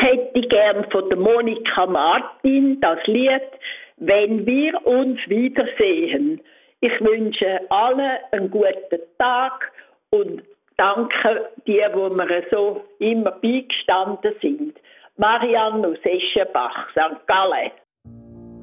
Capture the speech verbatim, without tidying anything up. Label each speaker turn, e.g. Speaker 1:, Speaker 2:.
Speaker 1: hätte gern von der Monika Martin das Lied «Wenn wir uns wiedersehen». Ich wünsche allen einen guten Tag und danke die, wo mir so immer beigestanden sind. Marianne aus Eschenbach, Sankt Gallen.